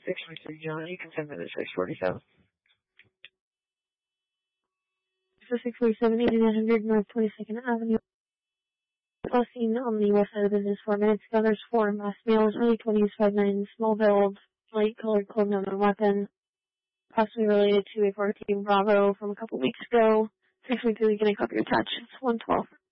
623 John, you can send me the 647. So 647 8900 North 22nd Avenue. Last seen on the west side of the business 4 minutes ago. There's 4 masked males, early 20s, 5'9", small build, light colored clothing on a weapon, possibly related to a 14 Bravo from a couple weeks ago. 623, can I copy your touch? It's 112.